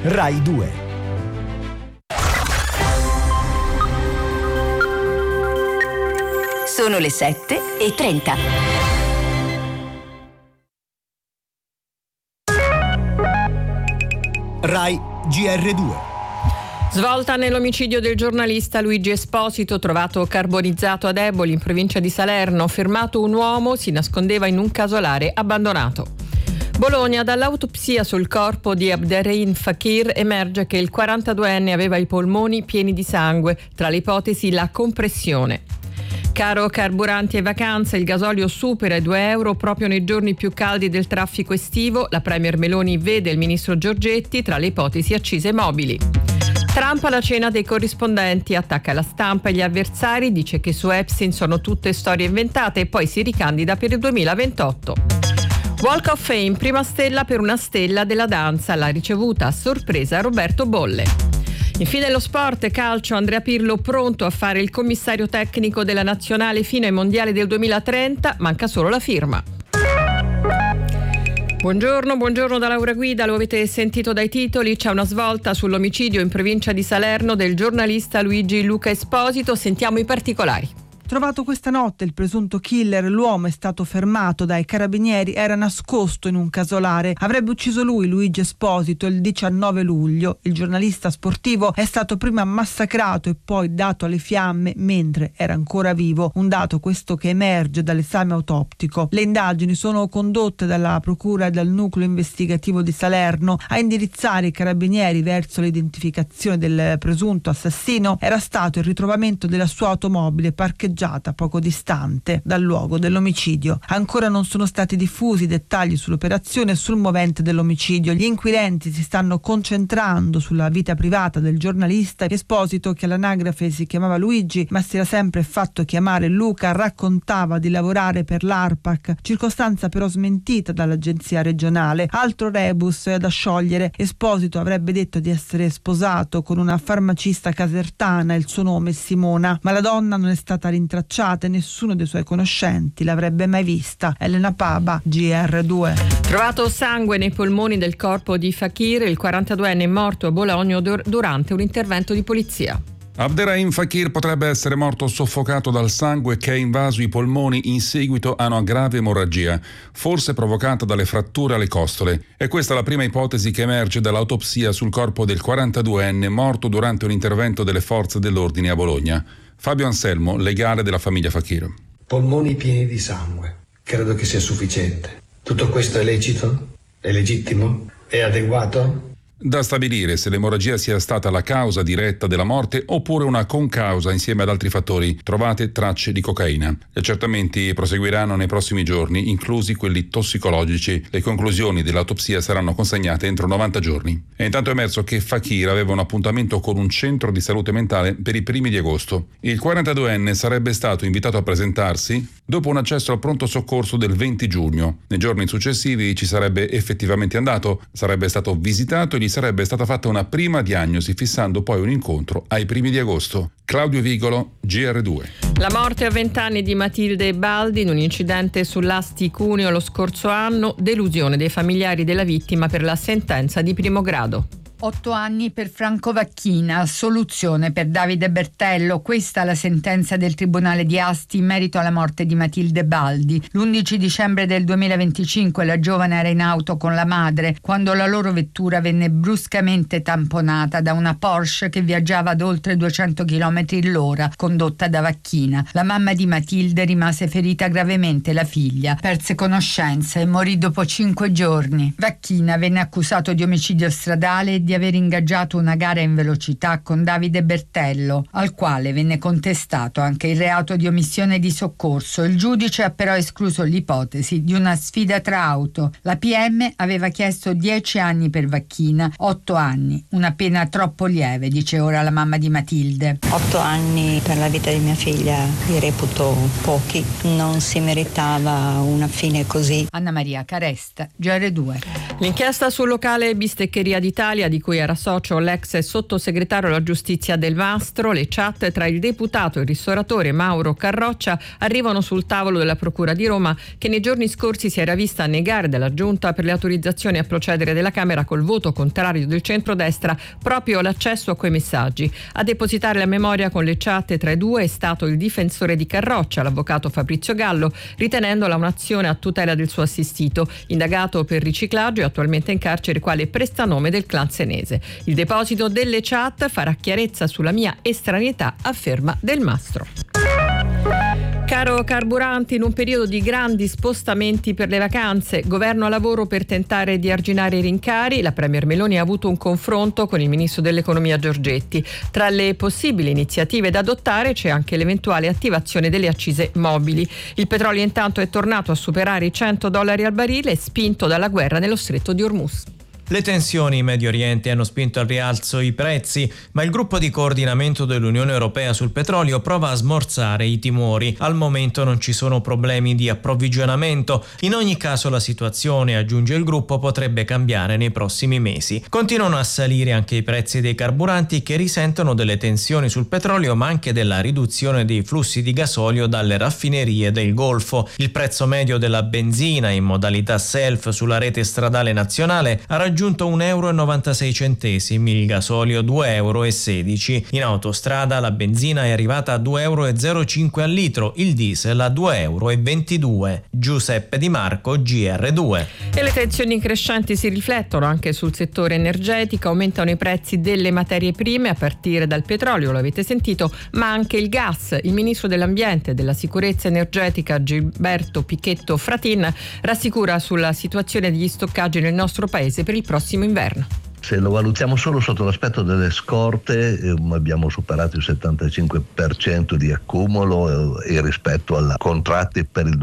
Rai 2. Sono le 7:30. Rai GR2. Svolta nell'omicidio del giornalista Luigi Esposito, trovato carbonizzato ad Eboli in provincia di Salerno. Fermato un uomo, si nascondeva in un casolare abbandonato. Bologna, dall'autopsia sul corpo di Abderrahim Fakir emerge che il 42enne aveva i polmoni pieni di sangue, tra le ipotesi la compressione. Caro carburanti e vacanze, il gasolio supera i €2 proprio nei giorni più caldi del traffico estivo. La premier Meloni vede il ministro Giorgetti tra le ipotesi accise mobili. Trump alla cena dei corrispondenti, attacca la stampa e gli avversari, dice che su Epstein sono tutte storie inventate e poi si ricandida per il 2028. Walk of Fame, prima stella per una stella della danza, l'ha ricevuta a sorpresa Roberto Bolle. Infine lo sport, calcio, Andrea Pirlo pronto a fare il commissario tecnico della nazionale fino ai mondiali del 2030, manca solo la firma. Buongiorno da Laura Guida, lo avete sentito dai titoli, c'è una svolta sull'omicidio in provincia di Salerno del giornalista Luigi Luca Esposito, sentiamo i particolari. Trovato questa notte il presunto killer, l'uomo è stato fermato dai carabinieri, era nascosto in un casolare. Avrebbe ucciso lui, Luigi Esposito, il 19 luglio. Il giornalista sportivo è stato prima massacrato e poi dato alle fiamme mentre era ancora vivo. Un dato questo che emerge dall'esame autoptico. Le indagini sono condotte dalla procura e dal nucleo investigativo di Salerno. A indirizzare i carabinieri verso l'identificazione del presunto assassino era stato il ritrovamento della sua automobile parcheggiata poco distante dal luogo dell'omicidio. Ancora non sono stati diffusi dettagli sull'operazione e sul movente dell'omicidio. Gli inquirenti si stanno concentrando sulla vita privata del giornalista Esposito, che all'anagrafe si chiamava Luigi ma si era sempre fatto chiamare Luca. Raccontava di lavorare per l'ARPAC, circostanza però smentita dall'agenzia regionale. Altro rebus è da sciogliere. Esposito avrebbe detto di essere sposato con una farmacista casertana, il suo nome è Simona, ma la donna non è stata rintracciata e nessuno dei suoi conoscenti l'avrebbe mai vista. Elena Paba, GR2. Trovato sangue nei polmoni del corpo di Fakir, il 42enne è morto a Bologna durante un intervento di polizia. Abderrahim Fakir potrebbe essere morto soffocato dal sangue che ha invaso i polmoni in seguito a una grave emorragia, forse provocata dalle fratture alle costole. E questa è la prima ipotesi che emerge dall'autopsia sul corpo del 42enne morto durante un intervento delle forze dell'ordine a Bologna. Fabio Anselmo, legale della famiglia Fakir. Polmoni pieni di sangue. Credo che sia sufficiente. Tutto questo è lecito? È legittimo? È adeguato? Da stabilire se l'emorragia sia stata la causa diretta della morte oppure una concausa insieme ad altri fattori. Trovate tracce di cocaina. Gli accertamenti proseguiranno nei prossimi giorni, inclusi quelli tossicologici. Le conclusioni dell'autopsia saranno consegnate entro 90 giorni. E intanto è emerso che Fakir aveva un appuntamento con un centro di salute mentale per i primi di agosto. Il 42enne sarebbe stato invitato a presentarsi dopo un accesso al pronto soccorso del 20 giugno. Nei giorni successivi ci sarebbe effettivamente andato, sarebbe stato visitato e gli sarebbe stata fatta una prima diagnosi, fissando poi un incontro ai primi di agosto. Claudio Vigolo, GR2. La morte a 20 anni di Matilde Baldi in un incidente sull'Asti Cuneo lo scorso anno, delusione dei familiari della vittima per la sentenza di primo grado. 8 anni per Franco Vacchina, assoluzione per Davide Bertello. Questa è la sentenza del Tribunale di Asti in merito alla morte di Matilde Baldi. L'11 dicembre del 2025 la giovane era in auto con la madre quando la loro vettura venne bruscamente tamponata da una Porsche che viaggiava ad oltre 200 km/h, condotta da Vacchina. La mamma di Matilde rimase ferita gravemente, la figlia perse conoscenza e morì dopo 5 giorni. Vacchina venne accusato di omicidio stradale e di aver ingaggiato una gara in velocità con Davide Bertello, al quale venne contestato anche il reato di omissione di soccorso. Il giudice ha però escluso l'ipotesi di una sfida tra auto. La PM aveva chiesto 10 anni per Vacchina, 8 anni, una pena troppo lieve, dice ora la mamma di Matilde. 8 anni per la vita di mia figlia li reputo pochi, non si meritava una fine così. Anna Maria Caresta, GR2. L'inchiesta sul locale Bisteccheria d'Italia di di cui era socio l'ex sottosegretario alla giustizia Del Mastro. Le chat tra il deputato e il ristoratore Mauro Carroccia arrivano sul tavolo della Procura di Roma, che nei giorni scorsi si era vista negare dalla Giunta per le autorizzazioni a procedere della Camera col voto contrario del centrodestra proprio l'accesso a quei messaggi. A depositare la memoria con le chat tra i due è stato il difensore di Carroccia, l'avvocato Fabrizio Gallo, ritenendola un'azione a tutela del suo assistito, indagato per riciclaggio e attualmente in carcere quale prestanome del clan senese. Il deposito delle chat farà chiarezza sulla mia estraneità, afferma Del Mastro. Caro carburanti, in un periodo di grandi spostamenti per le vacanze, governo lavoro per tentare di arginare i rincari, la Premier Meloni ha avuto un confronto con il ministro dell'economia Giorgetti. Tra le possibili iniziative da adottare c'è anche l'eventuale attivazione delle accise mobili. Il petrolio intanto è tornato a superare i $100 al barile, spinto dalla guerra nello stretto di Hormuz. Le tensioni in Medio Oriente hanno spinto al rialzo i prezzi, ma il gruppo di coordinamento dell'Unione Europea sul petrolio prova a smorzare i timori. Al momento non ci sono problemi di approvvigionamento. In ogni caso la situazione, aggiunge il gruppo, potrebbe cambiare nei prossimi mesi. Continuano a salire anche i prezzi dei carburanti, che risentono delle tensioni sul petrolio, ma anche della riduzione dei flussi di gasolio dalle raffinerie del Golfo. Il prezzo medio della benzina in modalità self sulla rete stradale nazionale ha raggiunto €1,96, il gasolio €2,16. In autostrada la benzina è arrivata a €2,05 al litro, il diesel a €2,22. Giuseppe Di Marco, GR2. E le tensioni crescenti si riflettono anche sul settore energetico, aumentano i prezzi delle materie prime a partire dal petrolio, lo avete sentito, ma anche il gas. Il ministro dell'Ambiente e della Sicurezza Energetica Gilberto Pichetto Fratin rassicura sulla situazione degli stoccaggi nel nostro paese per il prossimo inverno. Se lo valutiamo solo sotto l'aspetto delle scorte, abbiamo superato il 75% di accumulo e rispetto ai contratti per il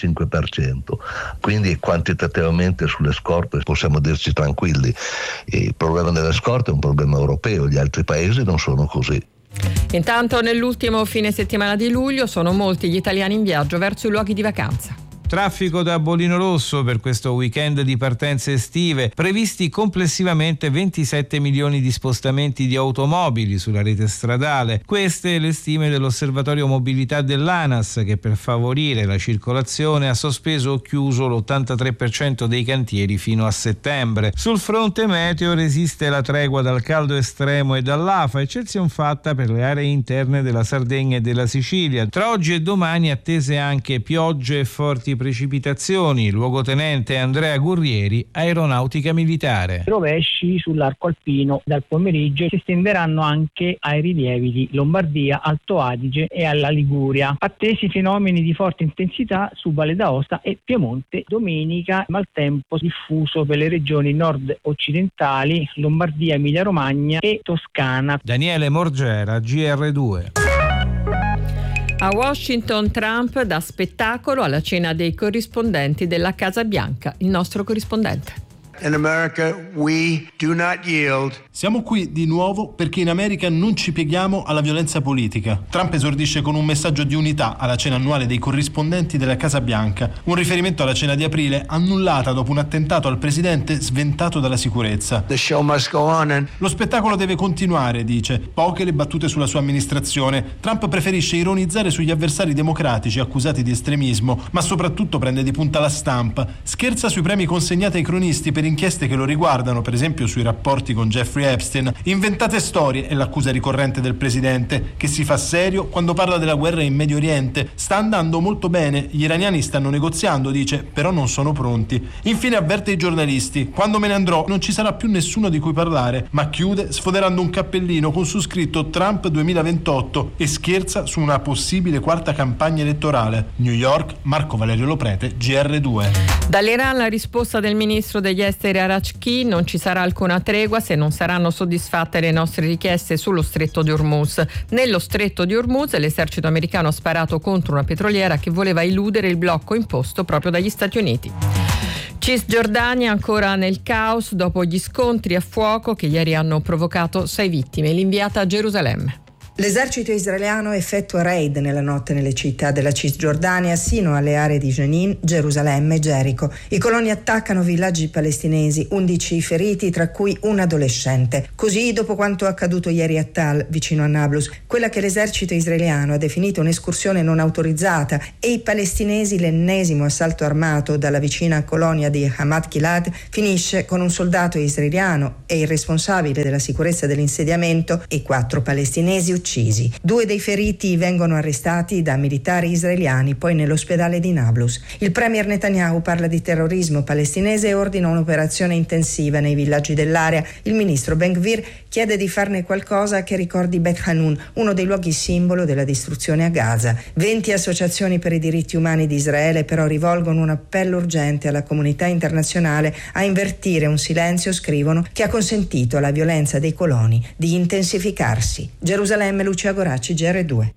95%. Quindi quantitativamente sulle scorte possiamo dirci tranquilli. Il problema delle scorte è un problema europeo, gli altri paesi non sono così. Intanto nell'ultimo fine settimana di luglio sono molti gli italiani in viaggio verso i luoghi di vacanza. Traffico da Bolino Rosso per questo weekend di partenze estive, previsti complessivamente 27 milioni di spostamenti di automobili sulla rete stradale. Queste le stime dell'Osservatorio Mobilità dell'ANAS, che per favorire la circolazione ha sospeso o chiuso l'83% dei cantieri fino a settembre. Sul fronte meteo resiste la tregua dal caldo estremo e dall'afa, eccezion fatta per le aree interne della Sardegna e della Sicilia. Tra oggi e domani attese anche piogge e forti precipitazioni. Luogotenente Andrea Gurrieri, Aeronautica Militare. Rovesci sull'arco alpino dal pomeriggio si estenderanno anche ai rilievi di Lombardia, Alto Adige e alla Liguria. Attesi fenomeni di forte intensità su Valle d'Aosta e Piemonte. Domenica maltempo diffuso per le regioni nord-occidentali, Lombardia, Emilia-Romagna e Toscana. Daniele Morgera, GR2. A Washington Trump dà spettacolo alla cena dei corrispondenti della Casa Bianca. Il nostro corrispondente. In America we do not yield. Siamo qui di nuovo perché in America non ci pieghiamo alla violenza politica. Trump esordisce con un messaggio di unità alla cena annuale dei corrispondenti della Casa Bianca, un riferimento alla cena di aprile annullata dopo un attentato al presidente sventato dalla sicurezza. The show must go on. Lo spettacolo deve continuare, dice. Poche le battute sulla sua amministrazione. Trump preferisce ironizzare sugli avversari democratici accusati di estremismo, ma soprattutto prende di punta la stampa. Scherza sui premi consegnati ai cronisti per inchieste che lo riguardano, per esempio sui rapporti con Jeffrey Epstein. Inventate storie è l'accusa ricorrente del presidente, che si fa serio quando parla della guerra in Medio Oriente. Sta andando molto bene, gli iraniani stanno negoziando, dice, però non sono pronti. Infine avverte i giornalisti: quando me ne andrò non ci sarà più nessuno di cui parlare, ma chiude sfoderando un cappellino con su scritto Trump 2028 e scherza su una possibile quarta campagna elettorale. New York, Marco Valerio Loprete, GR2. Dall'Iran la risposta del ministro degli esteri Arachchi: non ci sarà alcuna tregua se non saranno soddisfatte le nostre richieste sullo stretto di Hormuz. Nello stretto di Hormuz l'esercito americano ha sparato contro una petroliera che voleva eludere il blocco imposto proprio dagli Stati Uniti. Cisgiordania ancora nel caos dopo gli scontri a fuoco che ieri hanno provocato 6 vittime. L'inviata a Gerusalemme. L'esercito israeliano effettua raid nella notte nelle città della Cisgiordania sino alle aree di Jenin, Gerusalemme e Gerico. I coloni attaccano villaggi palestinesi, 11 feriti tra cui un adolescente. Così, dopo quanto accaduto ieri a Tal, vicino a Nablus, quella che l'esercito israeliano ha definito un'escursione non autorizzata, e i palestinesi l'ennesimo assalto armato dalla vicina colonia di Hamad Gilad, finisce con un soldato israeliano e il responsabile della sicurezza dell'insediamento e 4 palestinesi uccisi. 2 dei feriti vengono arrestati da militari israeliani poi nell'ospedale di Nablus. Il premier Netanyahu parla di terrorismo palestinese e ordina un'operazione intensiva nei villaggi dell'area. Il ministro Ben Gvir chiede di farne qualcosa che ricordi Beth Hanun, uno dei luoghi simbolo della distruzione a Gaza. 20 associazioni per i diritti umani di Israele però rivolgono un appello urgente alla comunità internazionale a invertire un silenzio, scrivono, che ha consentito alla violenza dei coloni di intensificarsi. Gerusalemme, Lucia Goracci, GR2.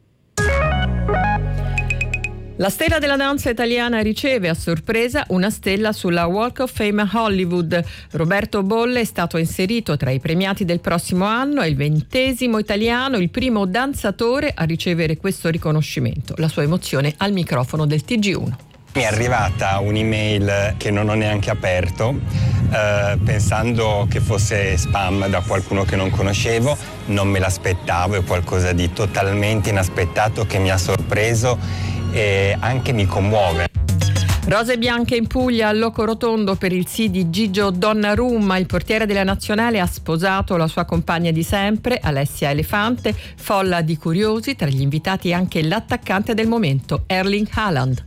La stella della danza italiana riceve a sorpresa una stella sulla Walk of Fame a Hollywood. Roberto Bolle è stato inserito tra i premiati del prossimo anno, è il 20° italiano, il primo danzatore a ricevere questo riconoscimento. La sua emozione al microfono del TG1. Mi è arrivata un'email che non ho neanche aperto, pensando che fosse spam da qualcuno che non conoscevo. Non me l'aspettavo, è qualcosa di totalmente inaspettato che mi ha sorpreso e anche mi commuove. Rose bianche in Puglia, al Loco Rotondo per il sì di Gigio Donnarumma. Il portiere della nazionale ha sposato la sua compagna di sempre, Alessia Elefante. Folla di curiosi, tra gli invitati anche l'attaccante del momento, Erling Haaland.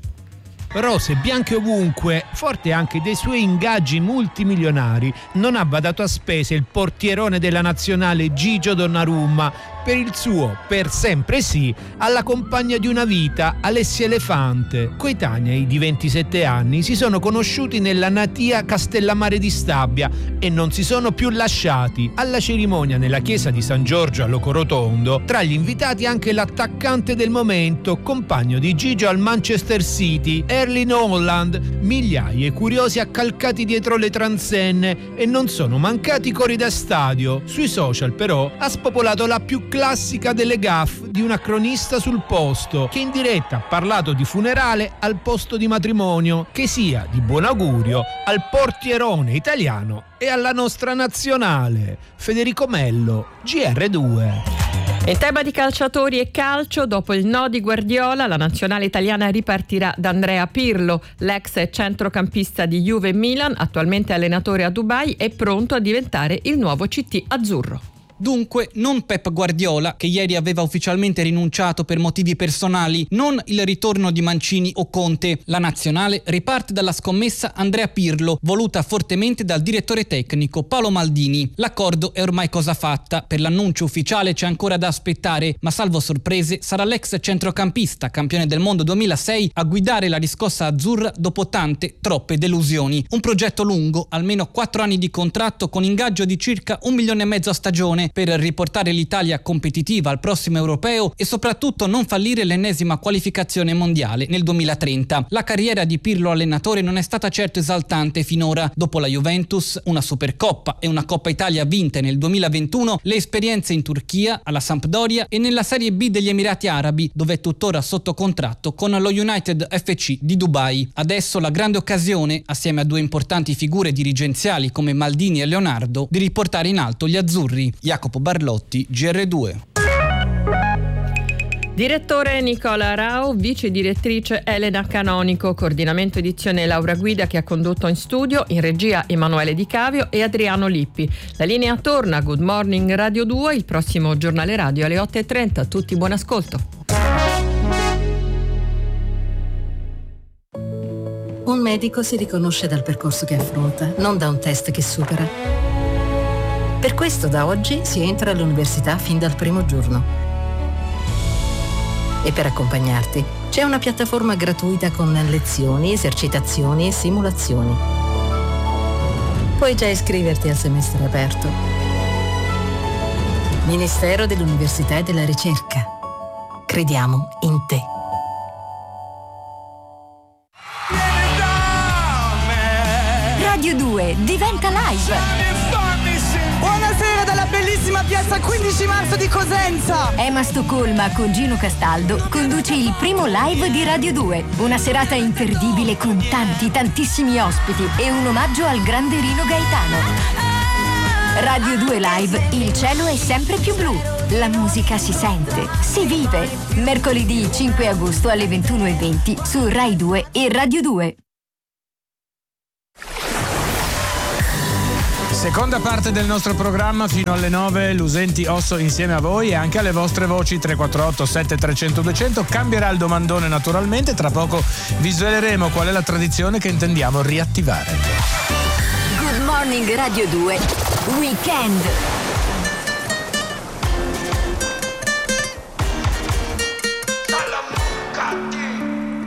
Rose bianche ovunque, forte anche dei suoi ingaggi multimilionari, non ha badato a spese il portierone della nazionale Gigio Donnarumma per il suo per sempre sì alla compagna di una vita, Alessia Elefante. Coetanei di 27 anni si sono conosciuti nella natia Castellammare di Stabia e non si sono più lasciati. Alla cerimonia nella chiesa di San Giorgio a Loco Rotondo, tra gli invitati anche l'attaccante del momento, compagno di Gigio al Manchester City, Erling Haaland. Migliaia i curiosi accalcati dietro le transenne e non sono mancati cori da stadio. Sui social però ha spopolato la più classica delle gaffe di una cronista sul posto, che in diretta ha parlato di funerale al posto di matrimonio, che sia di buon augurio al portierone italiano e alla nostra nazionale. Federico Mello, GR2. In tema di calciatori e calcio, dopo il no di Guardiola, la nazionale italiana ripartirà da Andrea Pirlo. L'ex centrocampista di Juve e Milan, attualmente allenatore a Dubai, è pronto a diventare il nuovo CT azzurro. Dunque, non Pep Guardiola, che ieri aveva ufficialmente rinunciato per motivi personali, non il ritorno di Mancini o Conte. La nazionale riparte dalla scommessa Andrea Pirlo, voluta fortemente dal direttore tecnico Paolo Maldini. L'accordo è ormai cosa fatta, per l'annuncio ufficiale c'è ancora da aspettare, ma salvo sorprese sarà l'ex centrocampista, campione del mondo 2006, a guidare la riscossa azzurra dopo tante, troppe delusioni. Un progetto lungo, almeno 4 anni di contratto con ingaggio di circa 1,5 milioni a stagione, per riportare l'Italia competitiva al prossimo europeo e soprattutto non fallire l'ennesima qualificazione mondiale nel 2030. La carriera di Pirlo allenatore non è stata certo esaltante finora. Dopo la Juventus, una Supercoppa e una Coppa Italia vinte nel 2021, le esperienze in Turchia, alla Sampdoria e nella Serie B degli Emirati Arabi, dove è tuttora sotto contratto con lo United FC di Dubai. Adesso la grande occasione, assieme a 2 importanti figure dirigenziali come Maldini e Leonardo, di riportare in alto gli azzurri. Jacopo Barlotti, GR2. Direttore Nicola Rao, vice direttrice Elena Canonico, coordinamento edizione Laura Guida che ha condotto in studio, in regia Emanuele Di Cavio e Adriano Lippi. La linea torna a Good Morning Radio 2, il prossimo giornale radio alle 8:30. A tutti buon ascolto. Un medico si riconosce dal percorso che affronta, non da un test che supera. Per questo da oggi si entra all'università fin dal primo giorno. E per accompagnarti c'è una piattaforma gratuita con lezioni, esercitazioni e simulazioni. Puoi già iscriverti al semestre aperto. Ministero dell'Università e della Ricerca. Crediamo in te. Radio 2 diventa live. Buonasera dalla bellissima piazza 15 marzo di Cosenza. Emma Stoccolma con Gino Castaldo conduce il primo live di Radio 2. Una serata imperdibile con tantissimi ospiti e un omaggio al grande Rino Gaetano. Radio 2 Live, il cielo è sempre più blu. La musica si sente, si vive. Mercoledì 5 agosto alle 21:20 su Rai 2 e Radio 2. Seconda parte del nostro programma fino alle 9, Lusenti Osso insieme a voi e anche alle vostre voci 348 7300 200. Cambierà il domandone naturalmente, tra poco vi sveleremo qual è la tradizione che intendiamo riattivare. Good Morning Radio 2 Weekend.